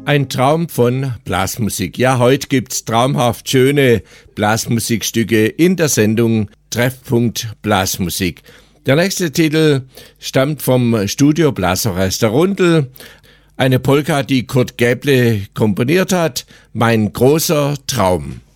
Ein Traum von Blasmusik. Ja, heute gibt's traumhaft schöne Blasmusikstücke in der Sendung Treffpunkt Blasmusik. Der nächste Titel stammt vom Studio Blasorchester Rundl. Eine Polka, die Kurt Gäble komponiert hat. Mein großer Traum.